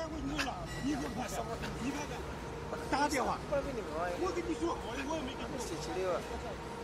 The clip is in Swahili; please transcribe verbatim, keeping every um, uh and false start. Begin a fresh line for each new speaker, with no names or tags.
过你了，你给我看看，你看看，打个电话，我跟你说好的，我也没跟你说。